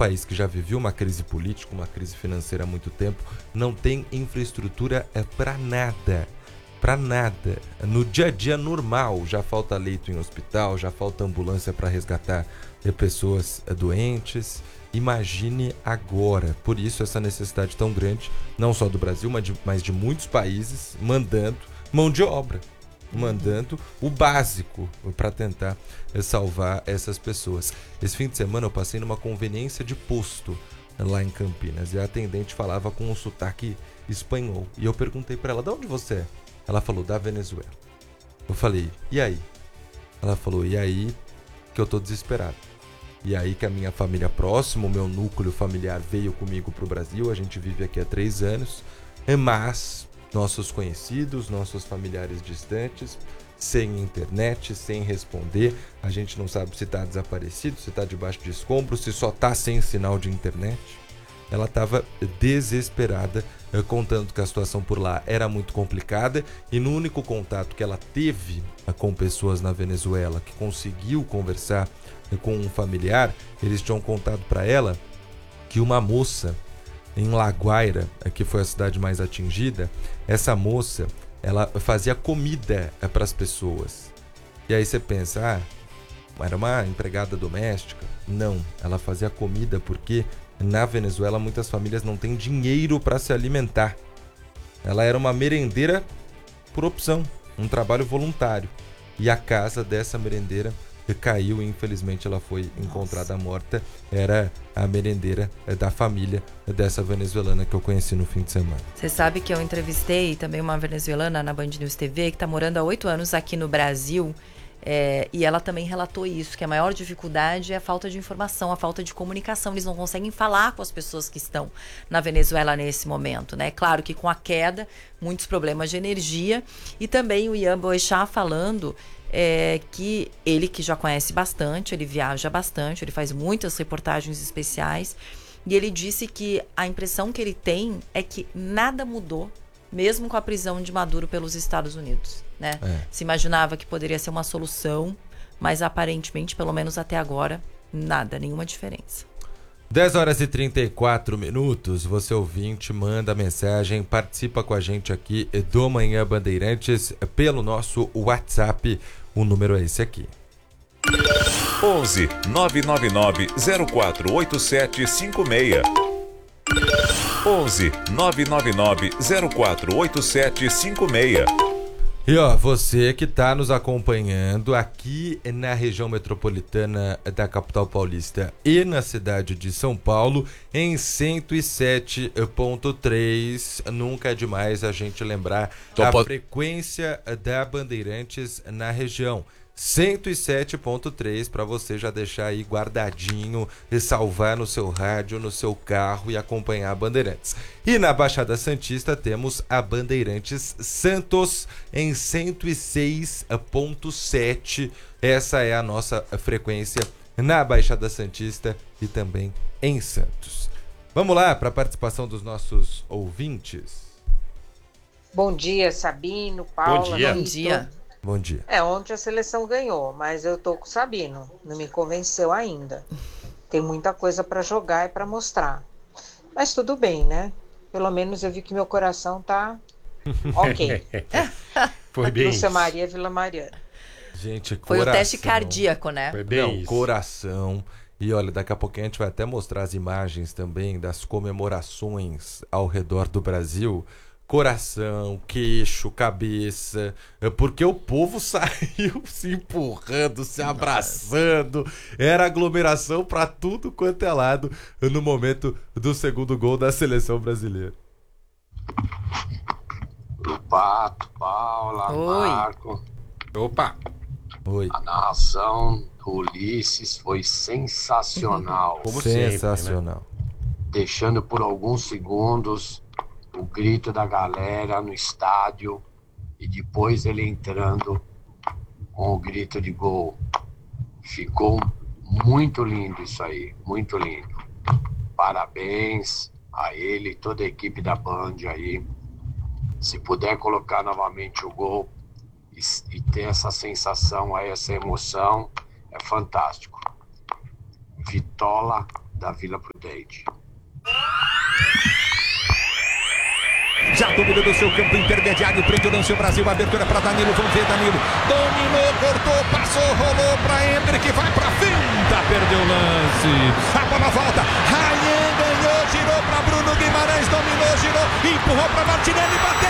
país que já viveu uma crise política, uma crise financeira há muito tempo, não tem infraestrutura para nada. Para nada. No dia a dia normal, já falta leito em hospital, já falta ambulância para resgatar pessoas doentes. Imagine agora. Por isso essa necessidade tão grande, não só do Brasil, mas de muitos países, mandando mão de obra, mandando o básico para tentar salvar essas pessoas. Esse fim de semana eu passei numa conveniência de posto lá em Campinas e a atendente falava com um sotaque espanhol. E eu perguntei para ela, de onde você é? Ela falou, da Venezuela. Eu falei, e aí? Ela falou, e aí que eu tô desesperado. E aí que a minha família próxima, o meu núcleo familiar veio comigo pro Brasil, a gente vive aqui há 3 anos, mas nossos conhecidos, nossos familiares distantes, sem internet, sem responder, a gente não sabe se tá desaparecido, se tá debaixo de escombros, se só tá sem sinal de internet. Ela estava desesperada, contando que a situação por lá era muito complicada e no único contato que ela teve com pessoas na Venezuela, que conseguiu conversar com um familiar, eles tinham contado para ela que uma moça em La Guaira, que foi a cidade mais atingida, essa moça, ela fazia comida para as pessoas. E aí você pensa, era uma empregada doméstica? Não, ela fazia comida porque na Venezuela muitas famílias não têm dinheiro para se alimentar. Ela era uma merendeira por opção, um trabalho voluntário. E a casa dessa merendeira caiu e infelizmente ela foi encontrada morta. Era a merendeira da família dessa venezuelana que eu conheci no fim de semana. Você sabe que eu entrevistei também uma venezuelana na Band News TV que está morando há 8 anos aqui no Brasil. E ela também relatou isso, que a maior dificuldade é a falta de informação, a falta de comunicação. Eles não conseguem falar com as pessoas que estão na Venezuela nesse momento, né? Claro que com a queda, muitos problemas de energia. E também o Ian Boechat falando que ele que já conhece bastante, ele viaja bastante, ele faz muitas reportagens especiais. E ele disse que a impressão que ele tem é que nada mudou, mesmo com a prisão de Maduro pelos Estados Unidos, né? Se imaginava que poderia ser uma solução, mas aparentemente, pelo menos até agora, nada, nenhuma diferença. 10h34, você ouvinte, manda mensagem, participa com a gente aqui do Manhã Bandeirantes pelo nosso WhatsApp, o número é esse aqui. 11 999 048756 11 999 048756. E você que está nos acompanhando aqui na região metropolitana da capital paulista e na cidade de São Paulo em 107.3, nunca é demais a gente lembrar frequência da Bandeirantes na região. 107.3 para você já deixar aí guardadinho e salvar no seu rádio, no seu carro e acompanhar a Bandeirantes. E na Baixada Santista temos a Bandeirantes Santos em 106.7. Essa é a nossa frequência na Baixada Santista e também em Santos. Vamos lá para a participação dos nossos ouvintes. Bom dia, Sabino, Paula. Bom dia. Bom dia. Bom dia. Ontem a seleção ganhou, mas eu tô com o Sabino. Não me convenceu ainda. Tem muita coisa para jogar e para mostrar. Mas tudo bem, né? Pelo menos eu vi que meu coração tá ok. Foi bem Lúcia isso. Maria, Vila Mariana. Gente, Foi coração. o teste cardíaco, né? Foi bem isso. Coração. E olha, daqui a pouquinho a gente vai até mostrar as imagens também das comemorações ao redor do Brasil. Coração, queixo, cabeça, porque o povo saiu se empurrando, se abraçando, era aglomeração para tudo quanto é lado no momento do segundo gol da seleção brasileira. Pato, Paula, Oi. Marco, Opa! Oi. a narração do Ulisses foi sensacional, Como Sensacional. deixando por alguns segundos o grito da galera no estádio e depois ele entrando com o grito de gol. Ficou muito lindo isso aí, muito lindo. Parabéns a ele e toda a equipe da Band aí. Se puder colocar novamente o gol e ter essa sensação aí, essa emoção, é fantástico. Vitola da Vila Prudente. Já domina do seu campo intermediário, prende o lance o Brasil, abertura para Danilo, vamos ver Danilo, dominou, cortou, passou, rolou para Hendrick, vai para finta, perdeu o lance, a bola volta, Rayen ganhou, girou para Bruno Guimarães, dominou, girou, empurrou para Martinelli, bateu!